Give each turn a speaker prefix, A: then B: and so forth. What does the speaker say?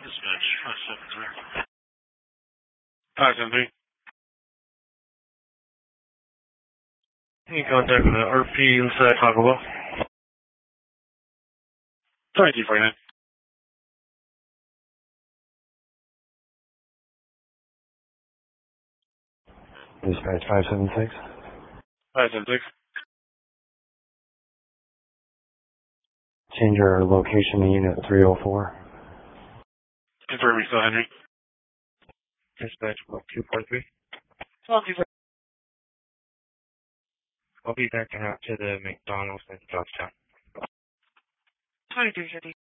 A: Dispatch 573. 573. Any contact with the RP inside Taco Bell? 2249.
B: Dispatch 576.
A: 576.
B: Change your location to unit 304.
A: Confirm you still Henry.
C: Dispatch 243.
A: 1224.
C: I'll be backing out to the McDonald's in Georgetown.
A: 2250.